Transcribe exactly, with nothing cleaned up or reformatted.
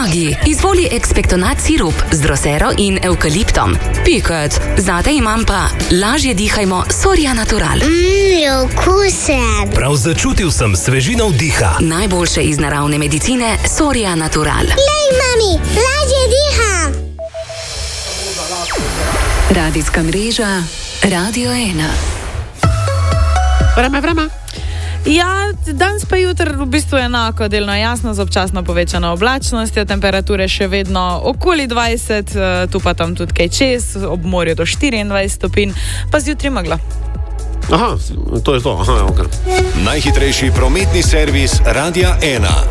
nogi. Izvoli ekspektonat sirup z drosero in evkaliptom. Piket. Zate imam pa lažje dihajmo Soria Natural. Mmm, okusen. Prav začutil sem svežino vdiha. Najboljše iz naravne medicine Soria Natural. Lej, mami, lažje diham. Radijska mreža Radio ena. Vreme, vreme. Ja, danes pa jutri v bistvu enako, delno jasno z občasno povečano oblačnostjo, temperature še vedno okoli dvajset, tu pa tam tudi kaj čez, ob morju do štiriindvajset stopinj, pa zjutraj megla. Aha, to je to. Aha, okay. Najhitrejši prometni servis Radia ena.